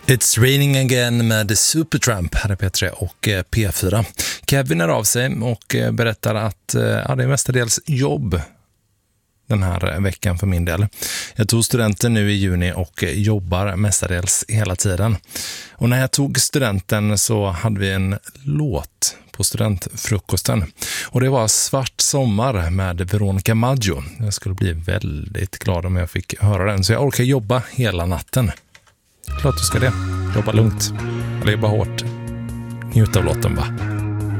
It's raining again med Supertramp, här är P3 och P4. Kevin är av sig och berättar att det är mestadels jobb den här veckan för min del. Jag tog studenten nu i juni och jobbar mestadels hela tiden. Och när jag tog studenten så hade vi en låt på studentfrukosten. Och det var Svart sommar med Veronica Maggio. Jag skulle bli väldigt glad om jag fick höra den. Så jag orkar jobba hela natten. Klart du ska det. Jobba lugnt. Eller jobba hårt. Njut av låten, va?